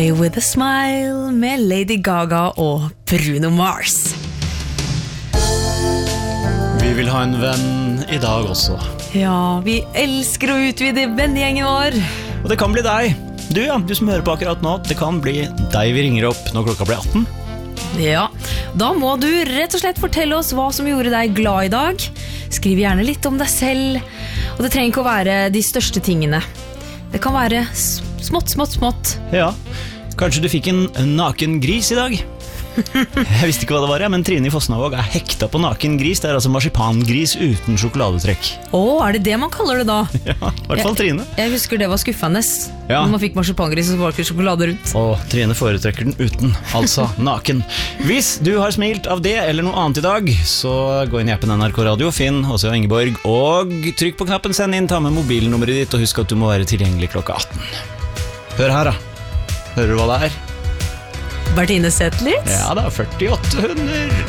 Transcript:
Die With A Smile med Lady Gaga og Bruno Mars. Vi vil ha en venn I dag også. Ja, vi elsker å utvide vennegjengen vår. Og det kan bli deg. Du som hører på akkurat nå, det kan bli deg vi ringer opp når klokka blir 18. Ja, da må du rett og slett fortelle oss hva som gjorde deg glad I dag. Skriv gjerne litt om deg selv. Og det trenger ikke å være de største tingene. Det kan være smått. Ja, kanskje du fikk en naken gris I dag? Jeg visste ikke hva det var, men Trine I Fosnavåg hekta på naken gris. Det altså marsipangris uten sjokoladetrekk. Det det man kaller det da? Ja, I hvert fall Trine. Jeg husker det var skuffende. Ja. Når man fikk marsipangris, så var det ikke sjokolade rundt. Trine foretrekker den uten, altså naken. Hvis du har smilt av det eller noe annet I dag, så gå inn I appen NRK Radio, finn Åse og Ingeborg, og trykk på knappen send inn, ta med mobilnummeret ditt, og husk at du må være tilgjengelig klokka 18. Hør her da. Hører du hva det Bertine Zetlitz? Ja da, 48 hunder.